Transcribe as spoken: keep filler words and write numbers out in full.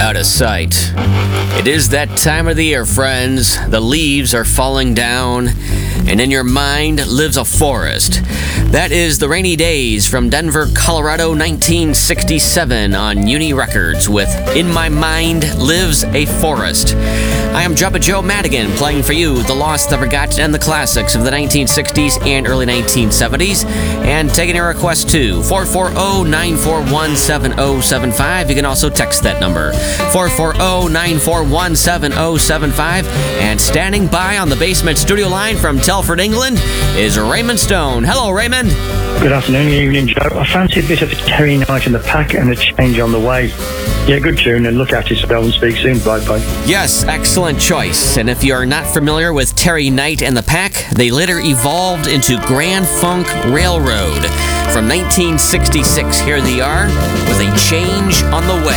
out of sight. It is that time of the year, friends. The leaves are falling down, and in your mind lives a forest. That is The Rainy Days from Denver, Colorado, nineteen sixty-seven on Uni Records with In My Mind Lives a Forest. I am Jubba Joe Madigan, playing for you the lost, the forgotten, and the classics of the nineteen sixties and early nineteen seventies, and taking your request to four four zero, nine four one, seven zero seven five. You can also text that number, four four zero, nine four one, seven zero seven five. And standing by on the Basement Studio line from Telford, England, is Raymond Stone. Hello, Raymond. Good afternoon, good evening, Joe. I fancy a bit of a Terry Knight in the Pack and a Change on the Way. Yeah, good tune, and look after yourself and speak soon. Bye-bye. Yes, excellent choice. And if you are not familiar with Terry Knight and the Pack, they later evolved into Grand Funk Railroad. From nineteen sixty-six, here they are with A Change on the Way.